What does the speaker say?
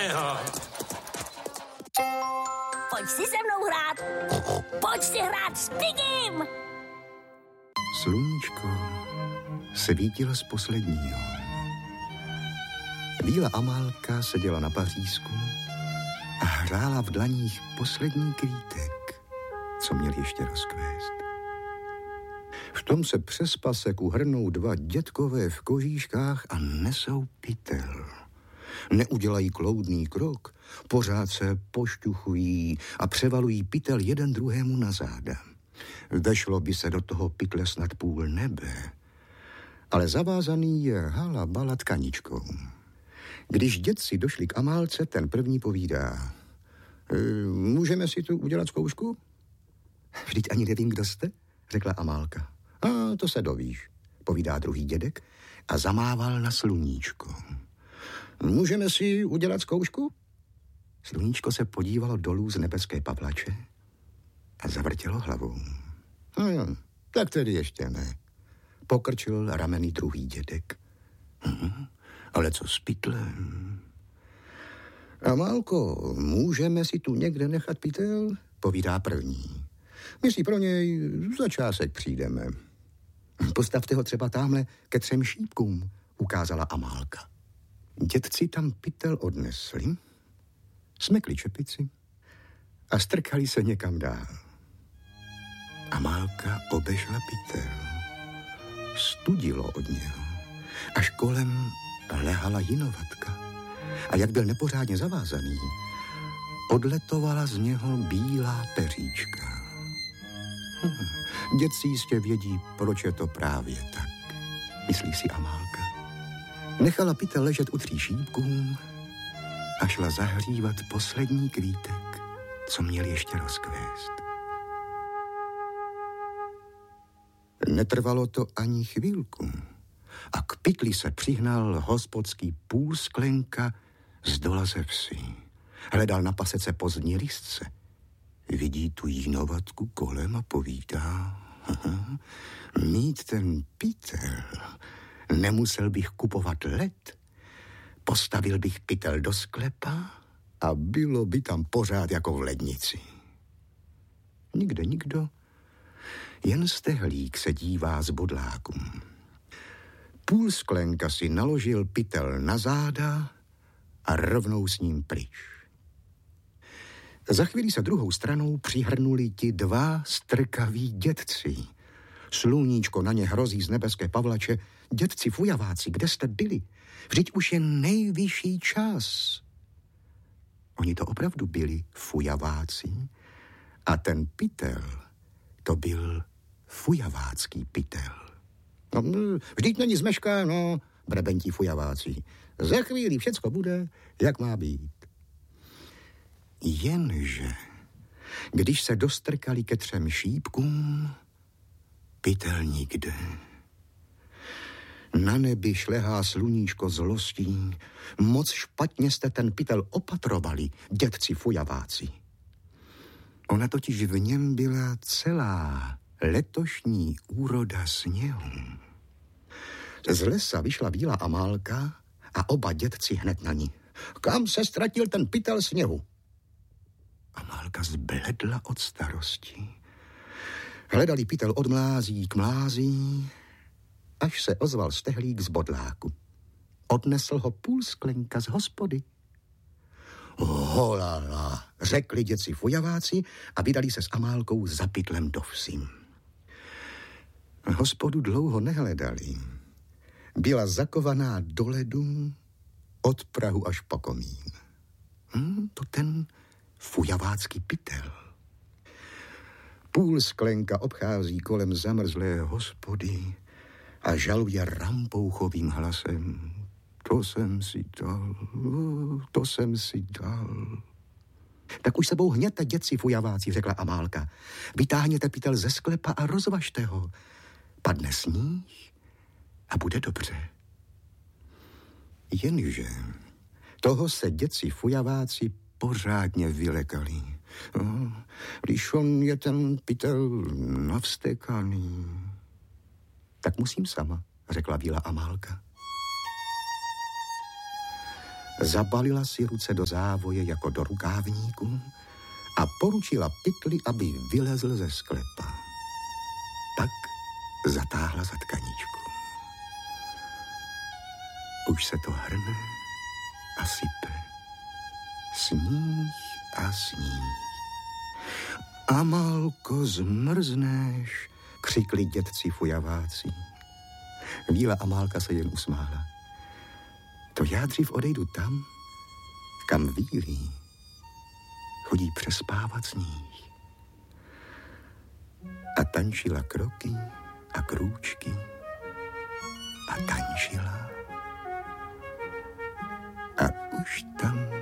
jiného. Pojď si se mnou hrát. Pojď si hrát s Pigim. Sluníčko svítilo z posledního. Víla Amálka seděla na pařízku a hrála v dlaních poslední kvítek, co měl ještě rozkvést. V tom se přes paseku hrnou dva dětkové v kožíškách a nesou pytel. Neudělají kloudný krok, pořád se pošťuchují a převalují pytel jeden druhému na záda. Vešlo by se do toho pytle snad půl nebe, ale zavázaný je hala bala tkaničkou. Když dětci došli k Amálce, ten první povídá: Můžeme si tu udělat zkoušku? Vždyť ani nevím, kdo jste, řekla Amálka. A to se dovíš, povídá druhý dědek a zamával na Sluníčko. Můžeme si udělat zkoušku? Sluníčko se podívalo dolů z nebeské pavlače a zavrtělo hlavou. Tak tedy ještě ne, pokrčil rameny druhý dědek. Ale co s pytlem? Amálko, můžeme si tu někde nechat pytel? Povídá první. My si pro něj za čásek přijdeme. Postavte ho třeba tamhle ke 3 šípkům, ukázala Amálka. Dětci tam pytel odnesli, smekli čepici a strkali se někam dál. Amálka obešla pytel. Studilo od něho, až kolem lehala jinovatka. A jak byl nepořádně zavázaný, odletovala z něho bílá peříčka. Dětci jistě vědí, proč je to právě tak, myslí si Amálka. Nechala pytel ležet u 3 šípků a šla zahřívat poslední kvítek, co měl ještě rozkvést. Netrvalo to ani chvílku a k pytli se přihnal hospodský půlsklenka z dola ze vsi. Hledal na pasece pozdní listce. Vidí tu jinovatku kolem a povídá: mít ten pytel, nemusel bych kupovat led, postavil bych pytel do sklepa a bylo by tam pořád jako v lednici. Nikde nikdo, jen stehlík se dívá z bodláku. Půlsklenka si naložil pytel na záda a rovnou s ním pryč. Za chvíli se druhou stranou přihrnuli ti 2 strkaví dětci. Sluníčko na ně hrozí z nebeské pavlače: dětci fujaváci, kde jste byli? Vždyť už je nejvyšší čas. Oni to opravdu byli fujaváci a ten pytel, to byl fujavácký pytel. Vždyť není zmeškáno, brebentí fujaváci. Za chvíli všecko bude, jak má být. Jenže, když se dostrkali ke 3 šípkům, pytel nikde. Na nebi šlehá Sluníčko zlostí. Moc špatně jste ten pytel opatrovali, dětci fujaváci. Ona totiž v něm byla celá letošní úroda sněhu. Z lesa vyšla bílá Amálka a oba dětci hned na ní. Kam se ztratil ten pytel sněhu? Amálka zbledla od starosti. Hledali pytel od mlází k mlází, až se ozval stehlík z bodláku. Odnesl ho půlsklenka z hospody. Holala, řekli dětci fujaváci a vydali se s Amálkou za pytlem do vsi. Hospodu dlouho nehledali. Byla zakovaná do ledu od prahu až po komín. To ten fujavácký pytel. Půlsklenka obchází kolem zamrzlé hospody a žaluje rampouchovým hlasem: to jsem si dal. Tak už sebou hněte, dětci fujaváci, řekla Amálka. Vytáhněte pytel ze sklepa a rozvažte ho. Padne sníh a bude dobře. Jenže toho se dětci fujaváci pořádně vylekali. Když on je ten pytel navstekaný, tak musím sama, řekla bílá Amálka. Zabalila si ruce do závoje jako do rukávníků a poručila pytli, aby vylezl ze sklepa. Pak zatáhla za tkaničku. Už se to hrne a sype. Sníh a sníh. Amálko, zmrzneš, křikli dědci fujaváci. Víla Amálka se jen usmála. To já dřív odejdu tam, kam Vílí chodí přespávat sníh. A tančila kroky a krůčky a tančila. A už tam